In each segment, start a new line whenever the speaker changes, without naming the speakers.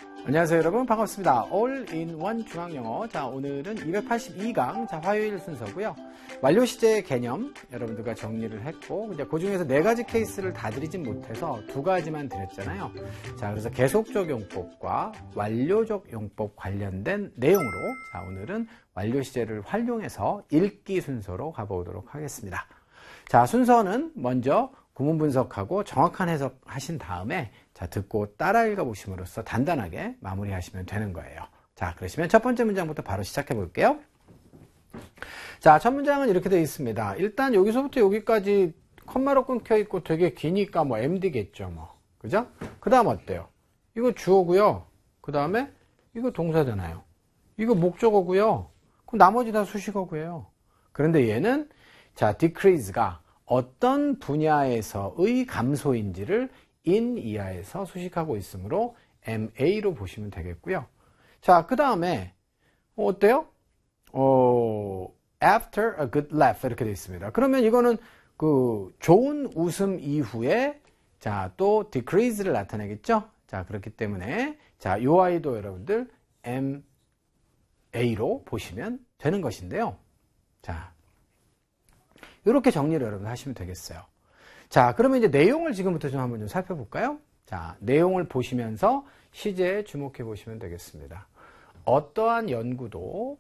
안녕하세요 여러분, 반갑습니다. All-in-One 중앙영어. 자, 오늘은 282강, 자, 화요일 순서고요. 완료 시제의 개념 여러분들과 정리를 했고, 이제 그 중에서 4가지 케이스를 다 드리진 못해서 2가지만 드렸잖아요. 자, 그래서 계속적 용법과 완료적 용법 관련된 내용으로, 자, 오늘은 완료 시제를 활용해서 읽기 순서로 가보도록 하겠습니다. 자, 순서는 먼저 구문 분석하고 정확한 해석 하신 다음에, 자, 듣고 따라 읽어보심으로써 단단하게 마무리하시면 되는 거예요. 자, 그러시면 첫 번째 문장부터 바로 시작해 볼게요. 자, 첫 문장은 이렇게 되어 있습니다. 일단 여기서부터 여기까지 컴마로 끊겨 있고 되게 기니까 뭐 MD겠죠, 뭐. 그죠? 그 다음 어때요? 이거 주어고요. 그 다음에 이거 동사잖아요. 이거 목적어고요. 그럼 나머지 다 수식어고요. 그런데 얘는, 자, decrease가 어떤 분야에서의 감소인지를 in 이하에서 수식하고 있으므로 MA로 보시면 되겠고요. 자, 그 다음에 어때요? After a good laugh 이렇게 되어 있습니다. 그러면 이거는 그 좋은 웃음 이후에, 자, 또 decrease를 나타내겠죠? 자, 그렇기 때문에, 자, 요 아이도 여러분들 MA로 보시면 되는 것인데요. 자, 이렇게 정리를 여러분 하시면 되겠어요. 자, 그러면 이제 내용을 지금부터 좀 한번 좀 살펴볼까요? 자, 내용을 보시면서 시제에 주목해 보시면 되겠습니다. 어떠한 연구도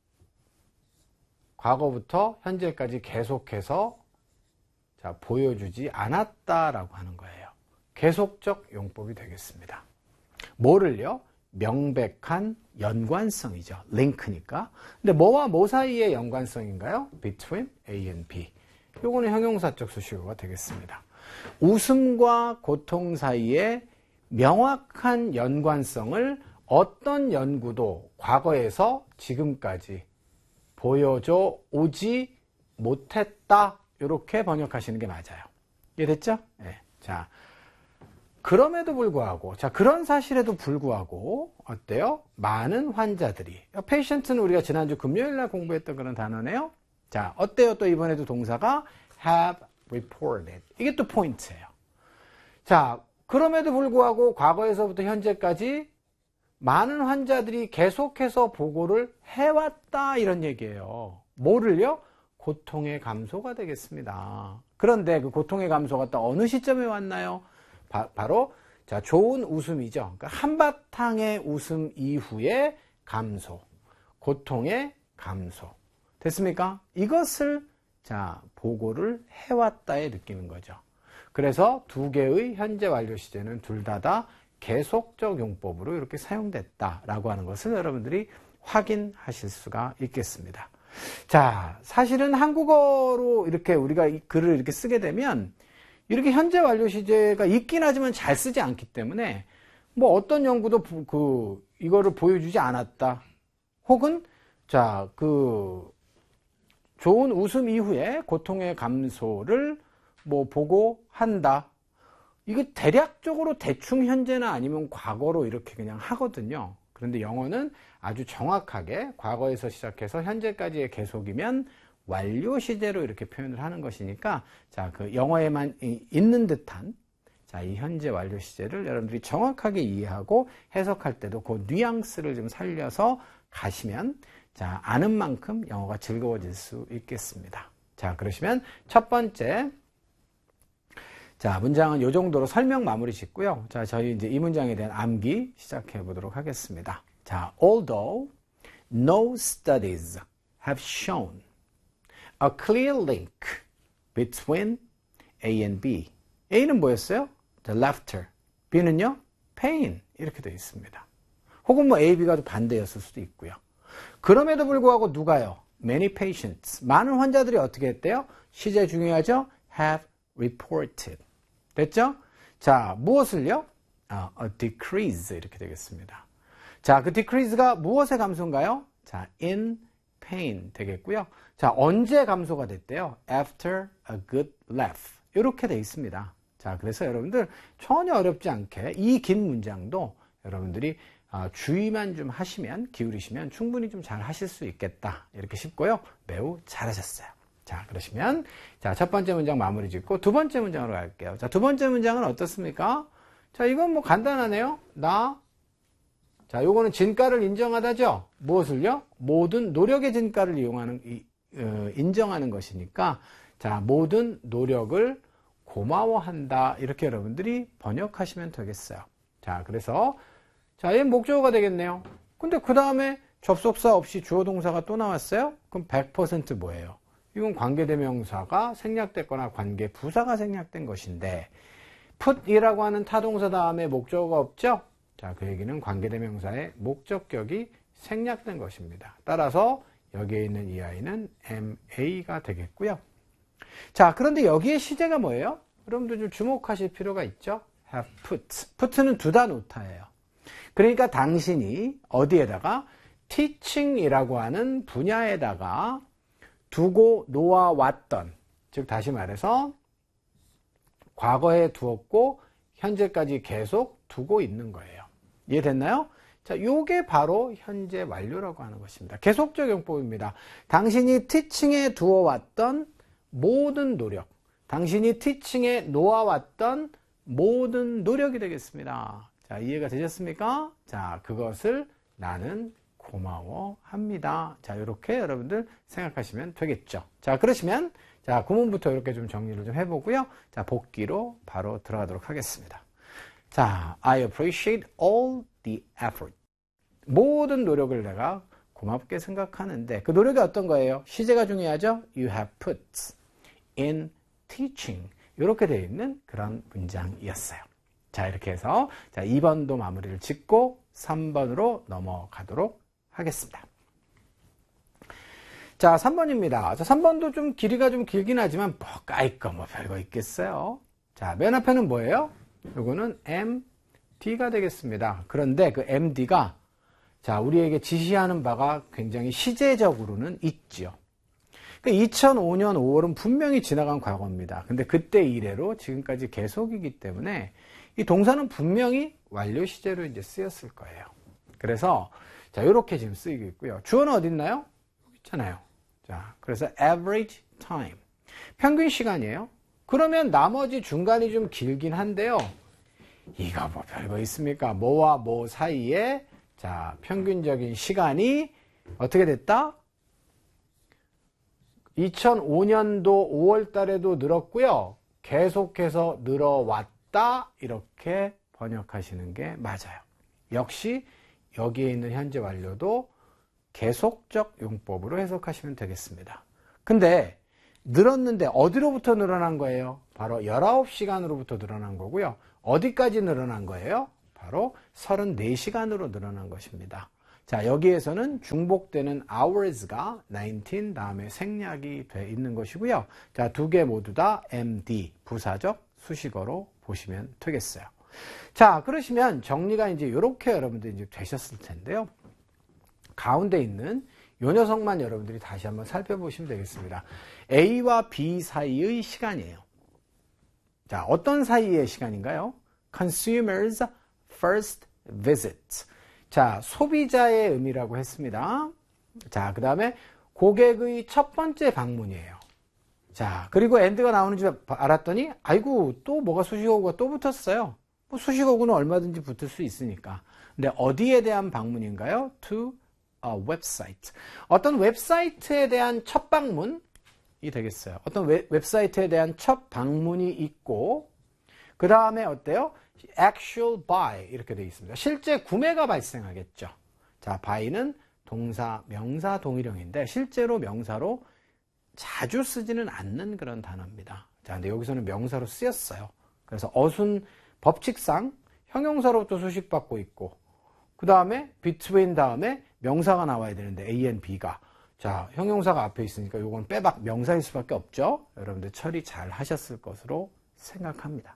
과거부터 현재까지 계속해서, 자, 보여주지 않았다라고 하는 거예요. 계속적 용법이 되겠습니다. 뭐를요? 명백한 연관성이죠. 링크니까. 근데 뭐와 뭐 사이의 연관성인가요? Between A and B. 요거는 형용사적 수식어가 되겠습니다. 웃음과 고통 사이에 명확한 연관성을 어떤 연구도 과거에서 지금까지 보여줘 오지 못했다. 이렇게 번역하시는 게 맞아요. 이해됐죠? 네. 자, 그럼에도 불구하고, 자, 그런 사실에도 불구하고 어때요? 많은 환자들이, patient는 우리가 지난주 금요일 날 공부했던 그런 단어네요. 자, 어때요? 또 이번에도 동사가 have reported. 이게 또 포인트예요. 자, 그럼에도 불구하고 과거에서부터 현재까지 많은 환자들이 계속해서 보고를 해왔다, 이런 얘기예요. 뭐를요? 고통의 감소가 되겠습니다. 그런데 그 고통의 감소가 또 어느 시점에 왔나요? 바로, 자, 좋은 웃음이죠. 그러니까 한바탕의 웃음 이후에 감소, 고통의 감소. 됐습니까? 이것을, 자, 보고를 해왔다에 느끼는 거죠. 그래서 두 개의 현재 완료 시제는 둘 다 계속적 용법으로 이렇게 사용됐다라고 하는 것을 여러분들이 확인하실 수가 있겠습니다. 자, 사실은 한국어로 이렇게 우리가 이 글을 이렇게 쓰게 되면 이렇게 현재 완료 시제가 있긴 하지만 잘 쓰지 않기 때문에 뭐 어떤 연구도 이거를 보여주지 않았다. 혹은, 자, 좋은 웃음 이후에 고통의 감소를 뭐 보고한다. 이거 대략적으로 대충 현재나 아니면 과거로 이렇게 그냥 하거든요. 그런데 영어는 아주 정확하게 과거에서 시작해서 현재까지의 계속이면 완료 시제로 이렇게 표현을 하는 것이니까, 자, 그 영어에만 있는 듯한, 자, 이 현재 완료 시제를 여러분들이 정확하게 이해하고 해석할 때도 그 뉘앙스를 좀 살려서 가시면, 자, 아는 만큼 영어가 즐거워질 수 있겠습니다. 자, 그러시면 첫 번째, 자, 문장은 이 정도로 설명 마무리 짓고요. 자, 저희 이제 이 문장에 대한 암기 시작해 보도록 하겠습니다. 자, although no studies have shown a clear link between A and B. A는 뭐였어요? The laughter. B는요? pain. 이렇게 되어 있습니다. 혹은 뭐 A, B가 반대였을 수도 있고요. 그럼에도 불구하고 누가요? Many patients. 많은 환자들이 어떻게 했대요? 시제 중요하죠? Have reported. 됐죠? 자, 무엇을요? A decrease. 이렇게 되겠습니다. 자, 그 decrease가 무엇의 감소인가요? 자, in pain 되겠고요. 자, 언제 감소가 됐대요? After a good laugh. 이렇게 돼 있습니다. 자, 그래서 여러분들 전혀 어렵지 않게 이 긴 문장도 여러분들이 주의만 좀 하시면, 기울이시면 충분히 좀 잘 하실 수 있겠다. 이렇게 싶고요. 매우 잘하셨어요. 자, 그러시면, 자, 첫 번째 문장 마무리 짓고 두 번째 문장으로 갈게요. 자, 두 번째 문장은 어떻습니까? 자, 이건 뭐 간단하네요. 나 자, 요거는 진가를 인정하다죠? 무엇을요? 모든 노력의 진가를 인정하는 것이니까, 자, 모든 노력을 고마워한다. 이렇게 여러분들이 번역하시면 되겠어요. 자, 그래서, 자, 얘는 목적어가 되겠네요. 근데 그 다음에 접속사 없이 주어 동사가 또 나왔어요? 그럼 100% 뭐예요? 이건 관계대명사가 생략됐거나 관계부사가 생략된 것인데, put이라고 하는 타동사 다음에 목적어가 없죠? 자, 그 얘기는 관계대명사의 목적격이 생략된 것입니다. 따라서 여기에 있는 이 아이는 MA가 되겠고요. 자, 그런데 여기에 시제가 뭐예요? 여러분들 좀 주목하실 필요가 있죠? have put. put는 두다 놓다예요. 그러니까 당신이 어디에다가 teaching이라고 하는 분야에다가 두고 놓아왔던, 즉 다시 말해서 과거에 두었고 현재까지 계속 두고 있는 거예요. 이해됐나요? 자, 요게 바로 현재 완료라고 하는 것입니다. 계속적 용법입니다. 당신이 티칭에 두어왔던 모든 노력, 당신이 티칭에 놓아왔던 모든 노력이 되겠습니다. 자, 이해가 되셨습니까? 자, 그것을 나는 고마워합니다. 자, 이렇게 여러분들 생각하시면 되겠죠. 자, 그러시면 자, 구문부터 이렇게 좀 정리를 좀 해보고요. 자, 복기로 바로 들어가도록 하겠습니다. 자, I appreciate all the effort. 모든 노력을 내가 고맙게 생각하는데 그 노력이 어떤 거예요? 시제가 중요하죠? You have put in teaching. 이렇게 되어 있는 그런 문장이었어요. 자, 이렇게 해서 자, 2번도 마무리를 짓고 3번으로 넘어가도록 하겠습니다. 자, 3번입니다. 자, 3번도 좀 길이가 좀 길긴 하지만 뭐 까이거 뭐 별거 있겠어요. 자, 맨 앞에는 뭐예요? 요거는 MD가 되겠습니다. 그런데 그 MD가 자, 우리에게 지시하는 바가 굉장히 시제적으로는 있죠. 그러니까 2005년 5월은 분명히 지나간 과거입니다. 근데 그때 이래로 지금까지 계속이기 때문에 이 동사는 분명히 완료 시제로 이제 쓰였을 거예요. 그래서 자, 이렇게 지금 쓰이고 있고요. 주어는 어디 있나요? 여기 있잖아요. 자, 그래서 average time. 평균 시간이에요. 그러면 나머지 중간이 좀 길긴 한데요. 이거 뭐 별거 있습니까? 뭐와 뭐 사이에 자, 평균적인 시간이 어떻게 됐다? 2005년도 5월 달에도 늘었고요. 계속해서 늘어왔다. 이렇게 번역하시는 게 맞아요. 역시 여기에 있는 현재 완료도 계속적 용법으로 해석하시면 되겠습니다. 근데 늘었는데 어디로부터 늘어난 거예요? 바로 19시간으로부터 늘어난 거고요. 어디까지 늘어난 거예요? 바로 34시간으로 늘어난 것입니다. 자, 여기에서는 중복되는 hours가 19 다음에 생략이 돼 있는 것이고요. 자, 두 개 모두 다 MD, 부사적 수식어로 보시면 되겠어요. 자, 그러시면 정리가 이제 이렇게 여러분들이 이제 되셨을 텐데요. 가운데 있는 이 녀석만 여러분들이 다시 한번 살펴보시면 되겠습니다. A와 B 사이의 시간이에요. 자, 어떤 사이의 시간인가요? Consumers first visit. 자, 소비자의 의미라고 했습니다. 자, 그 다음에 고객의 첫 번째 방문이에요. 자, 그리고 and가 나오는 줄 알았더니 아이고 또 뭐가 수식어구가 또 붙었어요. 뭐 수식어구는 얼마든지 붙을 수 있으니까. 근데 어디에 대한 방문인가요? To a website. 어떤 웹사이트에 대한 첫 방문이 되겠어요. 어떤 웹사이트에 대한 첫 방문이 있고 그 다음에 어때요? actual buy 이렇게 되어 있습니다. 실제 구매가 발생하겠죠. 자, buy는 동사, 명사, 동일형인데 실제로 명사로 자주 쓰지는 않는 그런 단어입니다. 자, 근데 여기서는 명사로 쓰였어요. 그래서 어순 법칙상 형용사로부터 수식받고 있고 그 다음에 between 다음에 명사가 나와야 되는데 A and B가 자, 형용사가 앞에 있으니까 이건 빼박 명사일 수밖에 없죠. 여러분들 처리 잘 하셨을 것으로 생각합니다.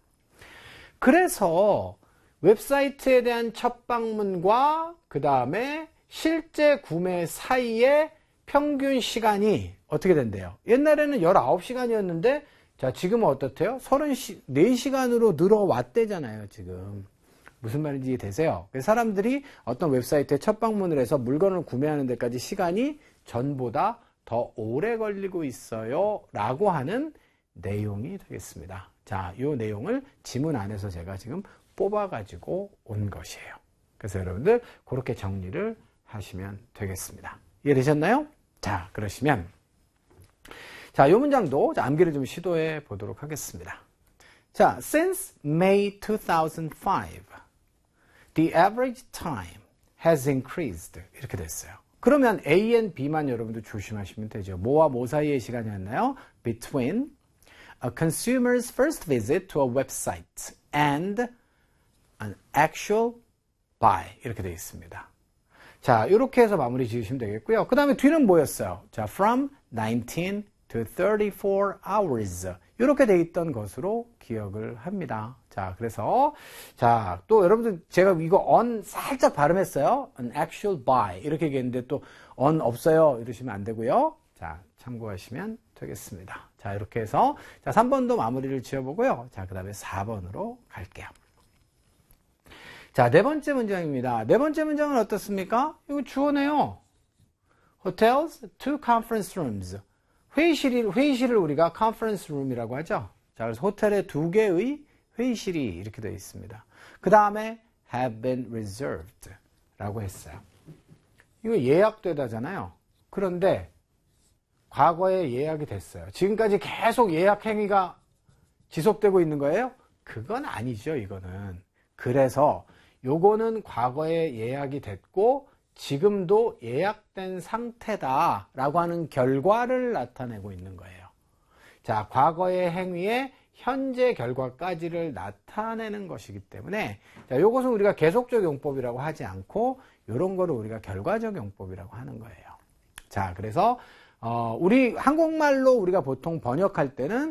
그래서 웹사이트에 대한 첫 방문과 그 다음에 실제 구매 사이의 평균 시간이 어떻게 된대요? 옛날에는 19시간이었는데 자, 지금은 어떻대요? 34시간으로 늘어왔대잖아요, 지금. 무슨 말인지 이해되세요? 사람들이 어떤 웹사이트에 첫 방문을 해서 물건을 구매하는 데까지 시간이 전보다 더 오래 걸리고 있어요. 라고 하는 내용이 되겠습니다. 자, 이 내용을 지문 안에서 제가 지금 뽑아가지고 온 것이에요. 그래서 여러분들 그렇게 정리를 하시면 되겠습니다. 이해되셨나요? 자, 그러시면 자, 이 문장도 암기를 좀 시도해 보도록 하겠습니다. 자, since May 2005, the average time has increased. 이렇게 됐어요. 그러면 A and B만 여러분들 조심하시면 되죠. 뭐와 뭐 사이의 시간이었나요? Between a consumer's first visit to a website and an actual buy. 이렇게 되어 있습니다. 자, 이렇게 해서 마무리 지으시면 되겠고요. 그 다음에 뒤는 뭐였어요? 자, from 19 to 34 hours. 이렇게 돼 있던 것으로 기억을 합니다. 자, 그래서, 자, 또 여러분들 제가 이거 on 살짝 발음했어요. an actual buy. 이렇게 얘기했는데 또 on 없어요. 이러시면 안 되고요. 자, 참고하시면 되겠습니다. 자, 이렇게 해서, 자, 3번도 마무리를 지어보고요. 자, 그 다음에 4번으로 갈게요. 자, 네 번째 문장입니다. 네 번째 문장은 어떻습니까? 이거 주어네요. Hotels, 2 conference rooms. 회의실을 우리가 conference room이라고 하죠. 자, 그래서 호텔에 2개의 회의실이 이렇게 되어 있습니다. 그 다음에 have been reserved 라고 했어요. 이거 예약되다잖아요. 그런데 과거에 예약이 됐어요. 지금까지 계속 예약 행위가 지속되고 있는 거예요? 그건 아니죠, 이거는. 그래서 요거는 과거에 예약이 됐고 지금도 예약된 상태다라고 하는 결과를 나타내고 있는 거예요. 자, 과거의 행위의 현재 결과까지를 나타내는 것이기 때문에 자, 요것은 우리가 계속적 용법이라고 하지 않고 요런 거를 우리가 결과적 용법이라고 하는 거예요. 자, 그래서 우리 한국말로 우리가 보통 번역할 때는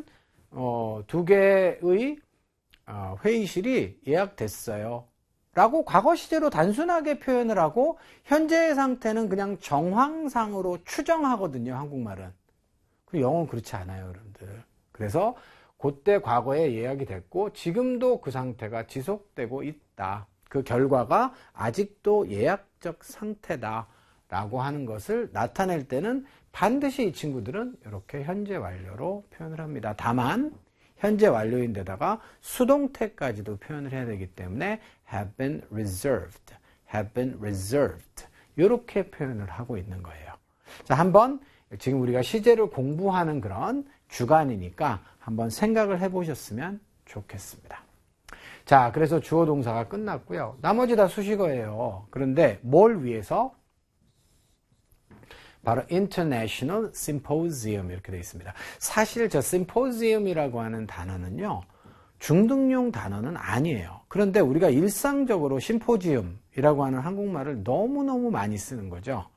2개의 회의실이 예약됐어요 라고 과거 시제로 단순하게 표현을 하고 현재의 상태는 그냥 정황상으로 추정하거든요, 한국말은. 영어는 그렇지 않아요, 여러분들. 그래서 그때 과거에 예약이 됐고 지금도 그 상태가 지속되고 있다. 그 결과가 아직도 예약적 상태다 라고 하는 것을 나타낼 때는 반드시 이 친구들은 이렇게 현재 완료로 표현을 합니다. 다만 현재 완료인데다가 수동태까지도 표현을 해야 되기 때문에 have been reserved, have been reserved 이렇게 표현을 하고 있는 거예요. 자, 한번 지금 우리가 시제를 공부하는 그런 주간이니까 한번 생각을 해보셨으면 좋겠습니다. 자, 그래서 주어 동사가 끝났고요. 나머지 다 수식어예요. 그런데 뭘 위해서? 바로 International Symposium 이렇게 되어 있습니다. 사실 저 Symposium이라고 하는 단어는요. 중등용 단어는 아니에요. 그런데 우리가 일상적으로 심포지움이라고 하는 한국말을 너무너무 많이 쓰는 거죠.